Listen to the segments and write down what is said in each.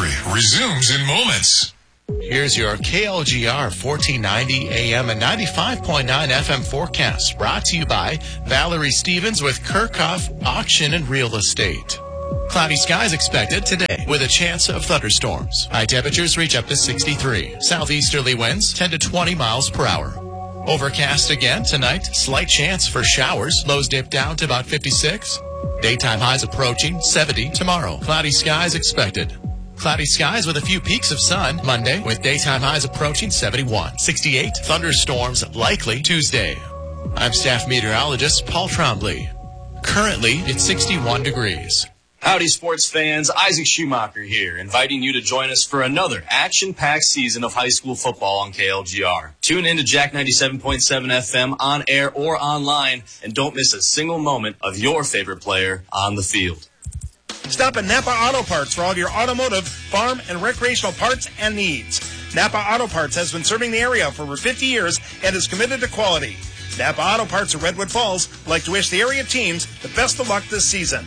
Country resumes in moments. Here's your KLGR 1490 AM and 95.9 FM forecast, brought to you by Valerie Stevens with Kirchhoff Auction and Real Estate. Cloudy skies expected today with a chance of thunderstorms. High temperatures reach up to 63. Southeasterly winds 10 to 20 miles per hour. Overcast again tonight. Slight chance for showers. Lows dip down to about 56. Daytime highs approaching 70 tomorrow. Cloudy skies expected. Cloudy skies with a few peaks of sun Monday, with daytime highs approaching 71. 68. Thunderstorms likely Tuesday. I'm staff meteorologist Paul Trombley. Currently, it's 61 degrees. Howdy, sports fans. Isaac Schumacher here, inviting you to join us for another action-packed season of high school football on KLGR. Tune in to Jack 97.7 FM on air or online, and don't miss a single moment of your favorite player on the field. Stop at Napa Auto Parts for all your automotive, farm, and recreational parts and needs. Napa Auto Parts has been serving the area for over 50 years and is committed to quality. Napa Auto Parts of Redwood Falls would like to wish the area teams the best of luck this season.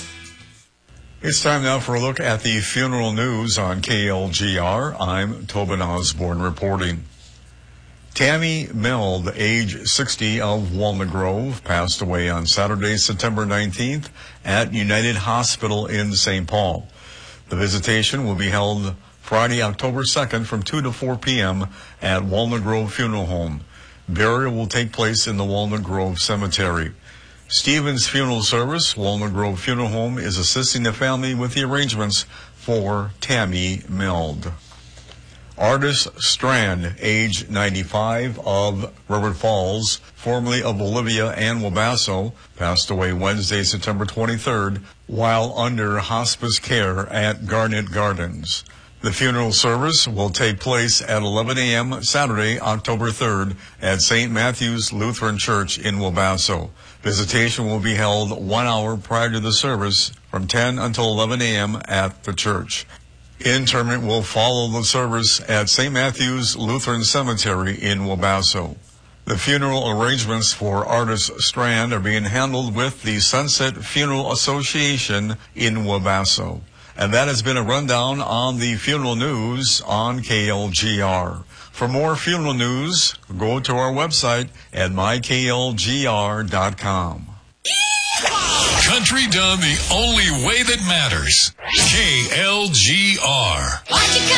It's time now for a look at the funeral news on KLGR. I'm Tobin Osborne reporting. Tammy Meld, age 60, of Walnut Grove, passed away on Saturday, September 19th at United Hospital in St. Paul. The visitation will be held Friday, October 2nd from 2 to 4 p.m. at Walnut Grove Funeral Home. Burial will take place in the Walnut Grove Cemetery. Stevens Funeral Service, Walnut Grove Funeral Home, is assisting the family with the arrangements for Tammy Meld. Artis Strand, age 95, of Redwood Falls, formerly of Olivia and Wabasso, passed away Wednesday, September 23rd, while under hospice care at Garnet Gardens. The funeral service will take place at 11 a.m. Saturday, October 3rd, at St. Matthew's Lutheran Church in Wabasso. Visitation will be held 1 hour prior to the service from 10 until 11 a.m. at the church. Interment will follow the service at St. Matthew's Lutheran Cemetery in Wabasso. The funeral arrangements for Artis Strand are being handled with the Sunset Funeral Association in Wabasso. And that has been a rundown on the funeral news on KLGR. For more funeral news, go to our website at myklgr.com. Country done the only way that matters. KLGR.